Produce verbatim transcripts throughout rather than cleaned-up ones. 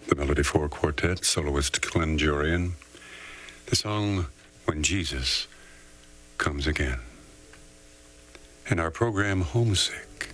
the Melody Four Quartet, soloist Glenn Jorian. The song, When Jesus Comes Again. And our program, Homesick.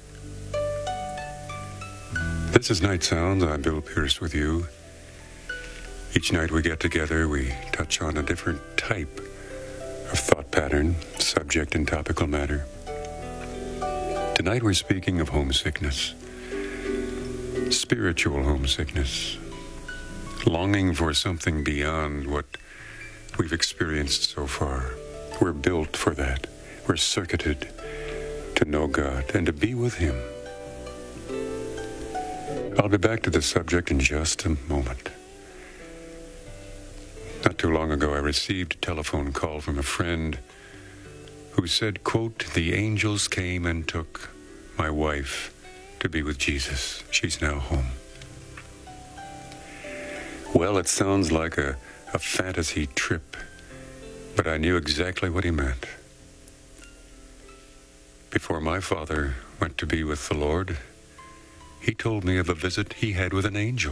This is Night Sounds. I'm Bill Pierce with you. Each night we get together, we touch on a different type of thought pattern, subject, and topical matter. Tonight we're speaking of homesickness, spiritual homesickness, longing for something beyond what we've experienced so far. We're built for that. We're circuited to know God and to be with Him. I'll be back to the subject in just a moment. Not too long ago, I received a telephone call from a friend who said, quote, "The angels came and took my wife to be with Jesus. She's now home." Well, it sounds like a, a fantasy trip, but I knew exactly what he meant. Before my father went to be with the Lord, he told me of a visit he had with an angel.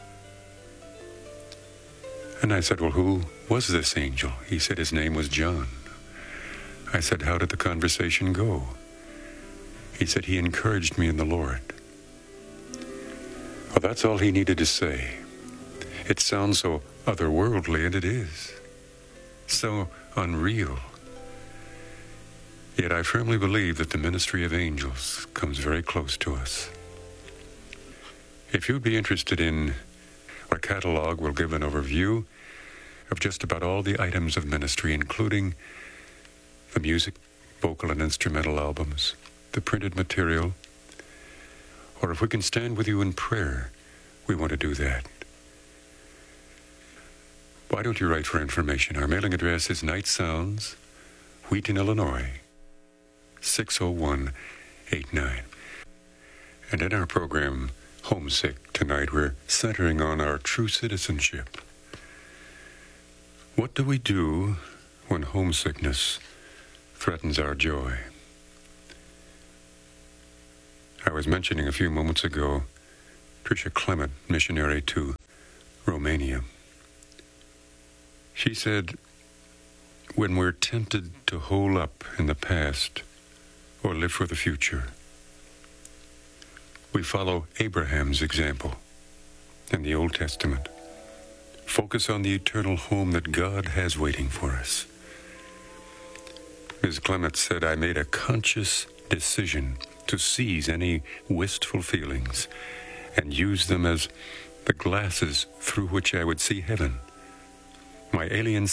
And I said, "Well, who was this angel?" He said his name was John. I said, "How did the conversation go?" He said, "He encouraged me in the Lord." Well, that's all he needed to say. It sounds so otherworldly, and it is. So unreal. Yet I firmly believe that the ministry of angels comes very close to us. If you'd be interested in our catalog, we'll give an overview of just about all the items of ministry, including the music, vocal and instrumental albums, the printed material, or if we can stand with you in prayer, we want to do that. Why don't you write for information? Our mailing address is Night Sounds, Wheaton, Illinois, six oh one eight nine. And in our program, Homesick, tonight we're centering on our true citizenship. What do we do when homesickness threatens our joy? I was mentioning a few moments ago Tricia Clement, missionary to Romania. She said, when we're tempted to hole up in the past or live for the future, we follow Abraham's example in the Old Testament. Focus on the eternal home that God has waiting for us. Miz Clement said, "I made a conscious decision to seize any wistful feelings and use them as the glasses through which I would see heaven. My alien